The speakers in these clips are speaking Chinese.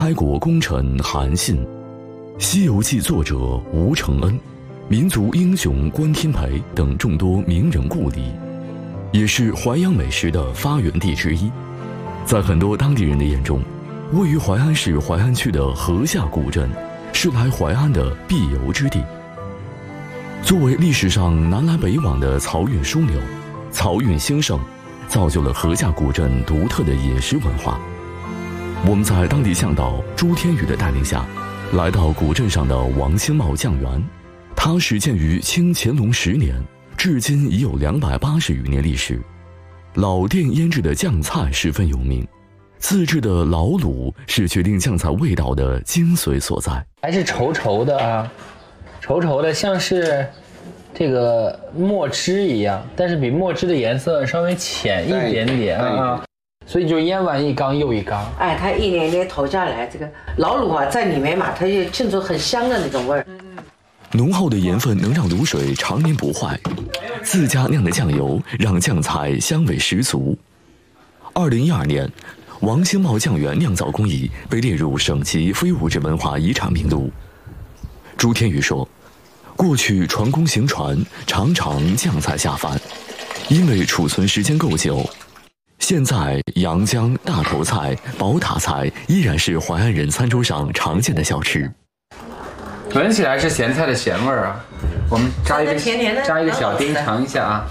开国功臣韩信，《西游记》作者吴承恩，民族英雄关天培等众多名人故里，也是淮扬美食的发源地之一。在很多当地人的眼中，位于淮安市淮安区的河下古镇是来淮安的必游之地。作为历史上南来北往的漕运枢纽，漕运兴盛，造就了河下古镇独特的饮食文化。我们在当地向导朱天宇的带领下，来到古镇上的王兴茂酱园。它始建于清乾隆10年，至今已有280余年历史。老店腌制的酱菜十分有名，自制的老卤是决定酱菜味道的精髓所在。 还是稠稠的啊，稠稠的，像是这个墨汁一样，但是比墨汁的颜色稍微浅一点点啊。所以就腌完一缸又一缸。 哎，它一年年投下来，这个老卤啊在里面嘛，它就浸出很香的那种味儿。 浓厚的盐分能让卤水常年不坏，自家酿的酱油让酱菜香味十足。2012年，王兴茂酱园酿造工艺被列入省级非物质文化遗产名录。朱天宇说，过去传功行传，常常酱菜下饭，因为储存时间够久。现在阳江大头菜、宝塔菜依然是淮安人餐桌上常见的小吃。 闻起来是咸菜的咸味儿啊！我们扎一个小丁尝一下啊。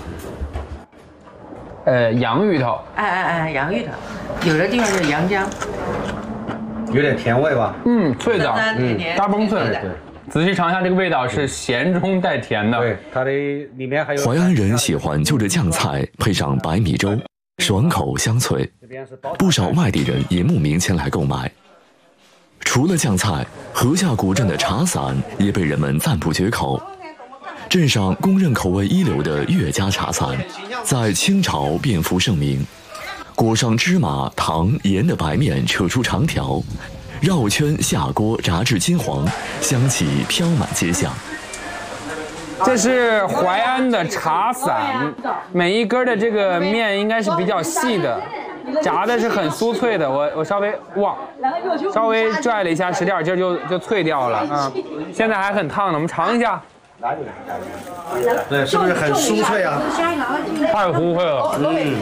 洋芋头。 洋芋头，有的地方是阳江， 有点甜味吧？ 脆的，嘎嘣脆。对。仔细尝一下，这个味道是咸中带甜的。 对，它的里面还有。 淮安人喜欢就着酱菜配上白米粥，爽口香脆，不少外地人也慕名前来购买。除了酱菜，河下古镇的茶散也被人们赞不绝口。镇上公认口味一流的岳家茶散，在清朝遍布盛名。裹上芝麻、糖、盐的白面扯出长条，绕圈下锅炸至金黄，香气飘满街巷。 这是淮安的茶散，每一根的这个面应该是比较细的，炸的是很酥脆的。我稍微拽了一下，使点劲就脆掉了啊！现在还很烫呢，我们尝一下。 对，是不是很酥脆啊？ 太酥脆了，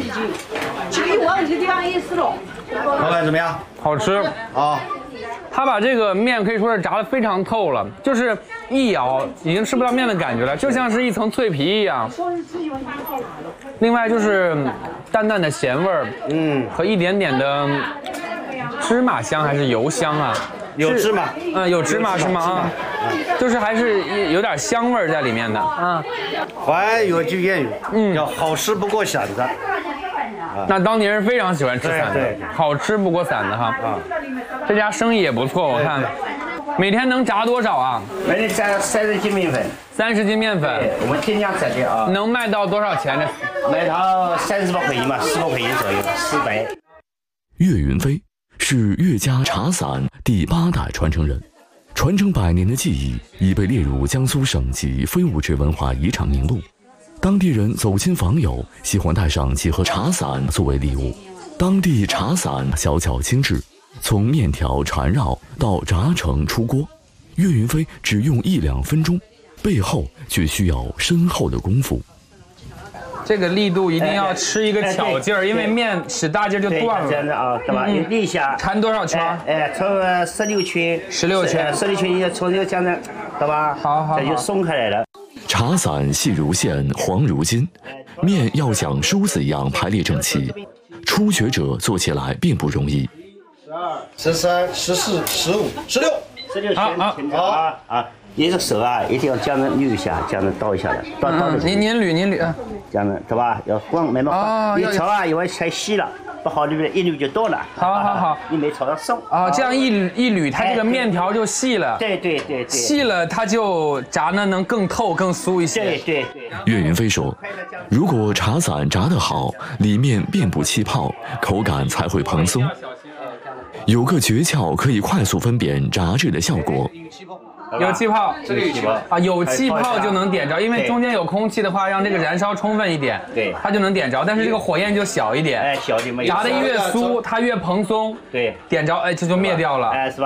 口感怎么样？ 好吃啊！ 它把这个面可以说是炸得非常透了，就是一咬已经吃不到面的感觉了，就像是一层脆皮一样。另外就是淡淡的咸味儿，和一点点的芝麻香还是油香啊？ 有芝麻， 有芝麻是吗？啊，就是还是有点香味在里面的啊。 淮安有句谚语，叫好吃不过馓子。 那当地人非常喜欢吃馓子，好吃不过馓子哈。这家生意也不错，我看每天能炸多少啊？ 每天炸30斤面粉。 30斤面粉， 我们天降炸的啊。 能卖到多少钱呢？ 卖到30多块钱嘛，400块钱左右，400。 岳云飞是岳家茶散第8代传承人，传承100年的技艺已被列入江苏省级非物质文化遗产名录。当地人走亲访友喜欢带上几盒茶散作为礼物。当地茶散小巧精致，从面条缠绕到炸成出锅，岳云飞只用1-2分钟，背后却需要深厚的功夫。 这个力度一定要吃一个巧劲儿，因为面使大劲就断了。 这样的啊，对吧？立一下。 缠多少圈？ 从16圈。16圈。16圈要从这个这样的，对吧？ 好。 这就松开来了。 茶散细如线，黄如金，面要像梳子一样排列整齐，初学者做起来并不容易。 12、13、14、15、16 圈。好。你这手啊，一定要这样子捋一下，这样子倒一下的，倒着。 您捋啊， 这样子对吧？要光慢慢放。你炒啊，因为太细了，不好捋，一捋就多了。 好。 你没炒到松。 这样一捋，它这个面条就细了。 对。 细了，它就炸呢能更透、更酥一些。 对。 岳云飞说，如果茶散炸得好，里面遍布气泡，口感才会蓬松。有个诀窍可以快速分辨炸制的效果。 有气泡， 这里有气泡啊，有气泡就能点着，因为中间有空气的话，让这个燃烧充分一点， 对， 它就能点着。但是这个火焰就小一点， 小一点， 炸的越酥，它越蓬松， 对， 点着，这就灭掉了， 是吧？